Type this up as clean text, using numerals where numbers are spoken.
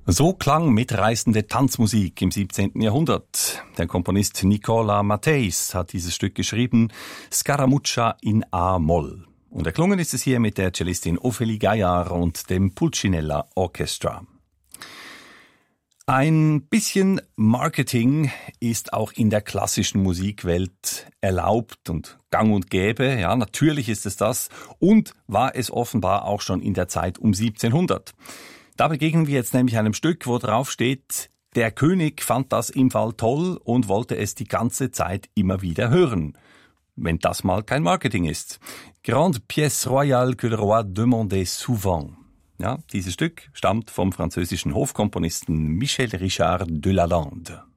So klang mitreißende Tanzmusik im 17. Jahrhundert. Der Komponist Nicola Matthaeis hat dieses Stück geschrieben, Scaramuccia in A-Moll. Und erklungen ist es hier mit der Cellistin Ophélie Gaillard und dem Pulcinella Orchestra. Ein bisschen Marketing ist auch in der klassischen Musikwelt erlaubt und gang und gäbe. Ja, natürlich ist es das und war es offenbar auch schon in der Zeit um 1700. Da begegnen wir jetzt nämlich einem Stück, wo drauf steht, der König fand das im Fall toll und wollte es die ganze Zeit immer wieder hören. Wenn das mal kein Marketing ist. Grande pièce royale que le roi demandait souvent. Ja, dieses Stück stammt vom französischen Hofkomponisten Michel Richard de Lalande.